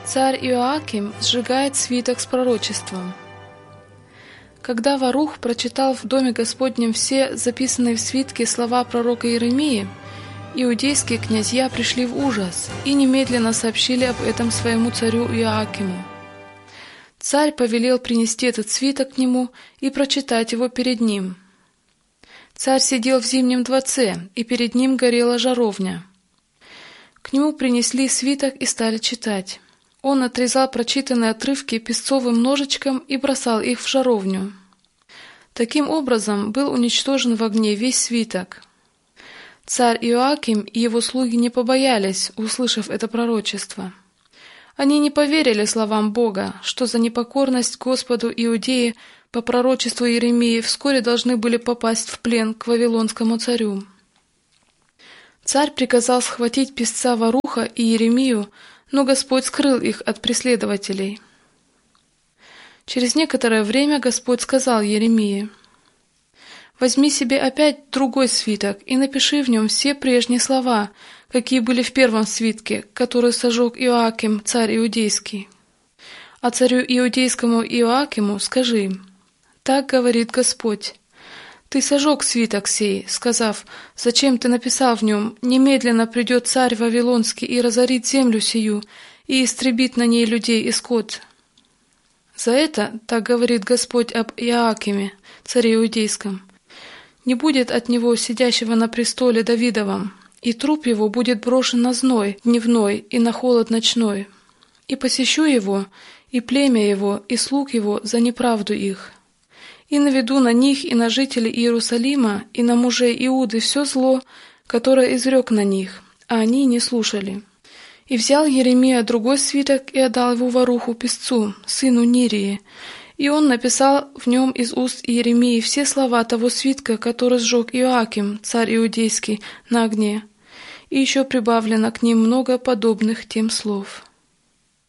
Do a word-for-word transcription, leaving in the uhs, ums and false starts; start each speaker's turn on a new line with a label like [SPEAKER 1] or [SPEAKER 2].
[SPEAKER 1] Царь Иоаким сжигает свиток с пророчеством. Когда Варух прочитал в доме Господнем все записанные в свитке слова пророка Иеремии, иудейские князья пришли в ужас и немедленно сообщили об этом своему царю Иоакиму. Царь повелел принести этот свиток к нему и прочитать его перед ним. Царь сидел в зимнем дворце, и перед ним горела жаровня. К нему принесли свиток и стали читать. Он отрезал прочитанные отрывки песцовым ножичком и бросал их в жаровню. Таким образом был уничтожен в огне весь свиток. Царь Иоаким и его слуги не побоялись, услышав это пророчество. Они не поверили словам Бога, что за непокорность Господу иудеи по пророчеству Иеремии вскоре должны были попасть в плен к вавилонскому царю. Царь приказал схватить песца Варуха и Иеремию, но Господь скрыл их от преследователей. Через некоторое время Господь сказал Иеремии: «Возьми себе опять другой свиток и напиши в нем все прежние слова, какие были в первом свитке, который сожег Иоаким, царь иудейский. А царю иудейскому Иоакиму скажи: так говорит Господь: ты сожег свиток сей, сказав: зачем ты написал в нем: немедленно придет царь Вавилонский и разорит землю сию, и истребит на ней людей и скот. За это, так говорит Господь об Иоакиме, царе иудейском, не будет от него сидящего на престоле Давидовом, и труп его будет брошен на зной дневной и на холод ночной. И посещу его, и племя его, и слуг его за неправду их. И наведу на них и на жителей Иерусалима, и на мужей Иуды все зло, которое изрек на них, а они не слушали». И взял Иеремия другой свиток и отдал его Варуху песцу, сыну Нирии, и он написал в нем из уст Иеремии все слова того свитка, который сжег Иоаким, царь иудейский, на огне, и еще прибавлено к ним много подобных тем слов.